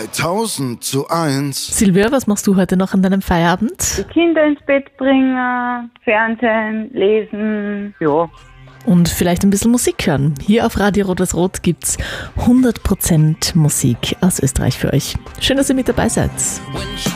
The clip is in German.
3000:1. Silvia, was machst du heute noch an deinem Feierabend? Die Kinder ins Bett bringen, Fernsehen, lesen, ja. Und vielleicht ein bisschen Musik hören. Hier auf Radio Rot gibt's 100% Musik aus Österreich für euch. Schön, dass ihr mit dabei seid.